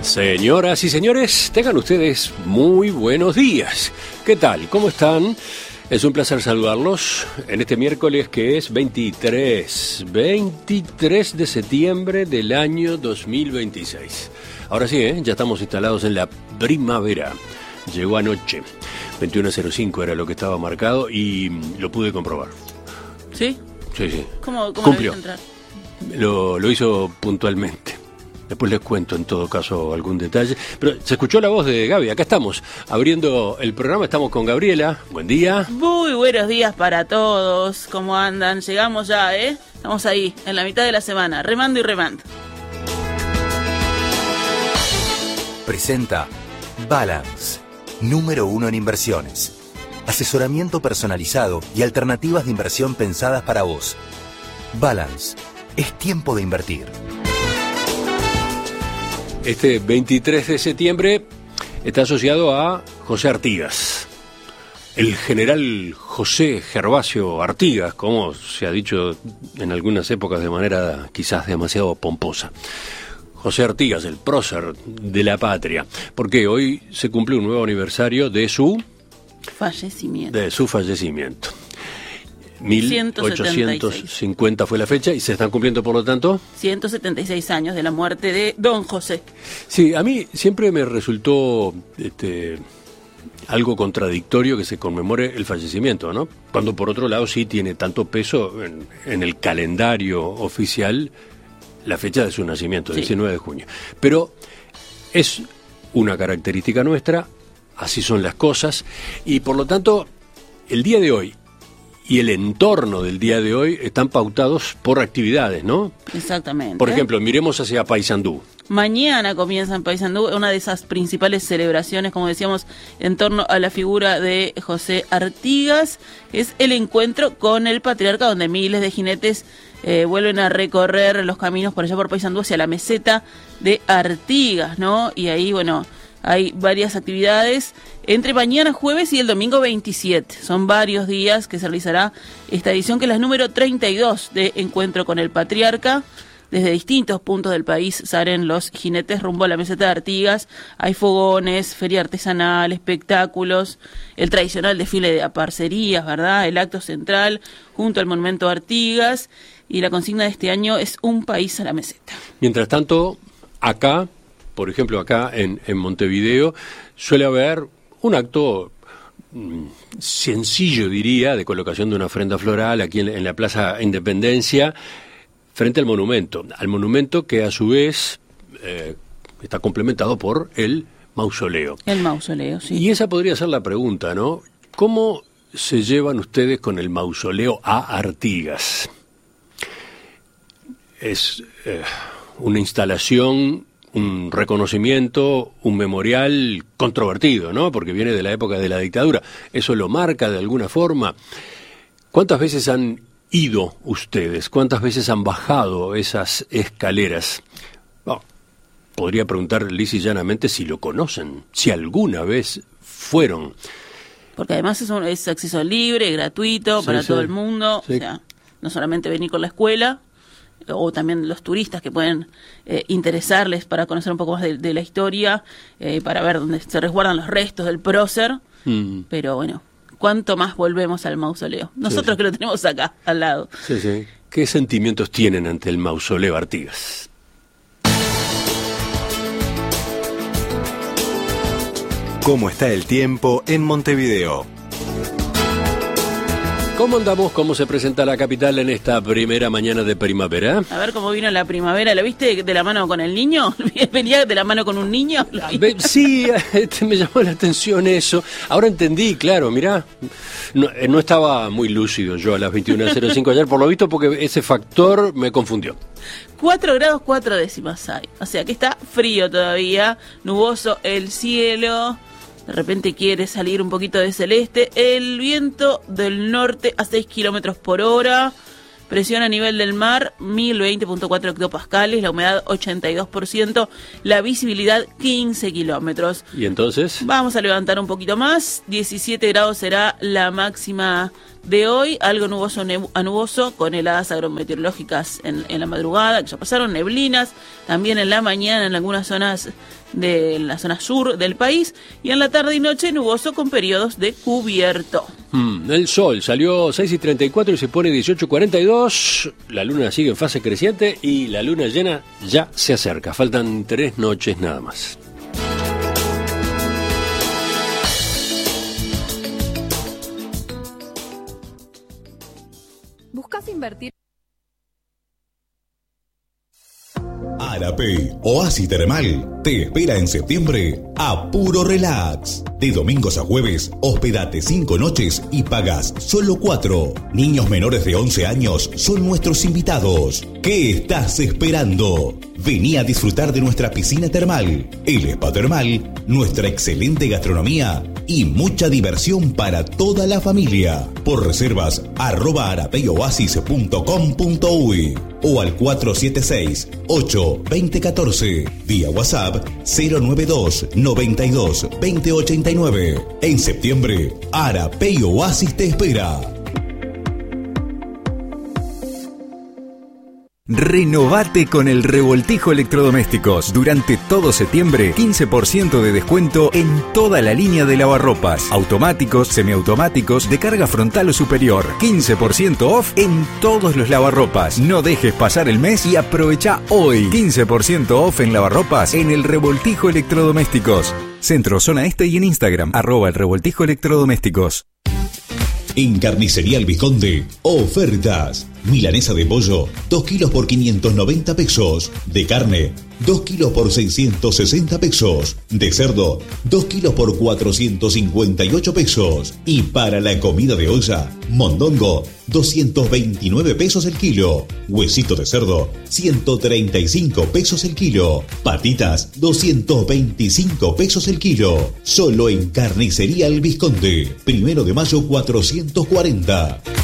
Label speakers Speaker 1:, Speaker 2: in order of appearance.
Speaker 1: Señoras y señores, tengan ustedes muy buenos días. ¿Qué tal? ¿Cómo están? Es un placer saludarlos en este miércoles que es 23 de septiembre del año 2026. Ahora sí, ya estamos instalados en la primavera. Llegó anoche, 21:05 era lo que estaba marcado y lo pude comprobar.
Speaker 2: ¿Sí?
Speaker 1: Sí.
Speaker 2: ¿Cómo
Speaker 1: cumplió?
Speaker 2: entrar?
Speaker 1: Lo hizo puntualmente. Después les cuento en todo caso algún detalle. Pero se escuchó la voz de Gaby. Acá estamos abriendo el programa. Estamos con Gabriela. Buen día.
Speaker 2: Muy buenos días para todos. ¿Cómo andan? Llegamos ya, ¿eh? Estamos ahí, en la mitad de la semana. Remando y remando.
Speaker 3: Presenta Balance, número 1 en inversiones. Asesoramiento personalizado y alternativas de inversión pensadas para vos. Balance, es tiempo de invertir.
Speaker 1: Este 23 de septiembre está asociado a José Artigas. El general José Gervasio Artigas, como se ha dicho en algunas épocas de manera quizás demasiado pomposa. José Artigas, el prócer de la patria, porque hoy se cumple un nuevo aniversario de su fallecimiento. 1850 fue la fecha y se están cumpliendo, por lo tanto,
Speaker 2: 176 años de la muerte de Don José.
Speaker 1: Sí, a mí siempre me resultó algo contradictorio que se conmemore el fallecimiento, ¿no? Cuando por otro lado sí tiene tanto peso en el calendario oficial la fecha de su nacimiento, sí. 19 de junio. Pero es una característica nuestra, así son las cosas, y por lo tanto el día de hoy y el entorno del día de hoy están pautados por actividades, ¿no?
Speaker 2: Exactamente.
Speaker 1: Por ejemplo, miremos hacia Paysandú.
Speaker 2: Mañana comienza en Paysandú una de esas principales celebraciones, como decíamos, en torno a la figura de José Artigas. Es el encuentro con el patriarca, donde miles de jinetes vuelven a recorrer los caminos por allá por Paysandú hacia la meseta de Artigas, ¿no? Y ahí, bueno, hay varias actividades entre mañana jueves y el domingo 27. Son varios días que se realizará esta edición, que es la número 32 de Encuentro con el Patriarca. Desde distintos puntos del país salen los jinetes rumbo a la meseta de Artigas. Hay fogones, feria artesanal, espectáculos, el tradicional desfile de aparcerías, ¿verdad? El acto central junto al monumento a Artigas. Y la consigna de este año es un país a la meseta.
Speaker 1: Mientras tanto, acá, por ejemplo, acá en Montevideo, suele haber un acto sencillo, diría, de colocación de una ofrenda floral aquí en la Plaza Independencia, frente al monumento que a su vez está complementado por el mausoleo.
Speaker 2: El mausoleo, sí.
Speaker 1: Y esa podría ser la pregunta, ¿no? ¿Cómo se llevan ustedes con el mausoleo a Artigas? Es una instalación, un reconocimiento, un memorial controvertido, ¿no? Porque viene de la época de la dictadura. ¿Eso lo marca de alguna forma? ¿Cuántas veces han ido ustedes? ¿Cuántas veces han bajado esas escaleras? Bueno, podría preguntar lisa y llanamente si lo conocen, si alguna vez fueron.
Speaker 2: Porque además es acceso libre, gratuito, para todo el mundo. Sí. O sea, no solamente venir con la escuela, o también los turistas que pueden interesarles para conocer un poco más de la historia, para ver dónde se resguardan los restos del prócer. Pero bueno, ¿cuánto más volvemos al mausoleo? Nosotros que lo tenemos acá, al lado.
Speaker 1: Sí, sí. ¿Qué sentimientos tienen ante el mausoleo Artigas?
Speaker 3: ¿Cómo está el tiempo en Montevideo?
Speaker 1: ¿Cómo andamos? ¿Cómo se presenta la capital en esta primera mañana de primavera?
Speaker 2: A ver cómo vino la primavera. ¿La viste de la mano con el niño? ¿Venía de la mano con un niño?
Speaker 1: Sí, me llamó la atención eso. Ahora entendí, claro, mirá. No estaba muy lúcido yo a las 21:05 ayer, por lo visto, porque ese factor me confundió.
Speaker 2: 4 grados 4 décimas hay. O sea que está frío todavía, nuboso el cielo. De repente quiere salir un poquito de celeste. El viento del norte a 6 kilómetros por hora. Presión a nivel del mar, 1020.4 hectopascales. La humedad, 82%. La visibilidad, 15 kilómetros.
Speaker 1: ¿Y entonces?
Speaker 2: Vamos a levantar un poquito más. 17 grados será la máxima de hoy, algo nuboso a nuboso, con heladas agrometeorológicas en la madrugada, que ya pasaron, neblinas, también en la mañana en algunas zonas de la zona sur del país, y en la tarde y noche nuboso con periodos de cubierto.
Speaker 1: El sol salió 6:34 y se pone 18:42, la luna sigue en fase creciente y la luna llena ya se acerca, faltan 3 noches nada más.
Speaker 4: ¿Buscas invertir?
Speaker 5: Arapey Oasis Termal te espera en septiembre a puro relax. De domingos a jueves, hospedate 5 noches y pagas solo 4. Niños menores de 11 años son nuestros invitados. ¿Qué estás esperando? Vení a disfrutar de nuestra piscina termal, el spa termal, nuestra excelente gastronomía y mucha diversión para toda la familia. Por reservas, @arapeyoasis.com.uy o al 476-8-2014. Vía WhatsApp 092-92-2089. En septiembre, Arapey Oasis te espera.
Speaker 6: Renovate con el Revoltijo Electrodomésticos. Durante todo septiembre, 15% de descuento en toda la línea de lavarropas. Automáticos, semiautomáticos, de carga frontal o superior. 15% off en todos los lavarropas. No dejes pasar el mes y aprovecha hoy. 15% off en lavarropas en el Revoltijo Electrodomésticos. Centro, zona este y en Instagram, @el Revoltijo Electrodomésticos.
Speaker 5: En Carnicería El Vizconde, ofertas. Milanesa de pollo, 2 kilos por 590 pesos. De carne, 2 kilos por 660 pesos. De cerdo, 2 kilos por 458 pesos. Y para la comida de olla, mondongo, 229 pesos el kilo. Huesito de cerdo, 135 pesos el kilo. Patitas, 225 pesos el kilo. Solo en Carnicería El Vizconde. 1 de mayo 440.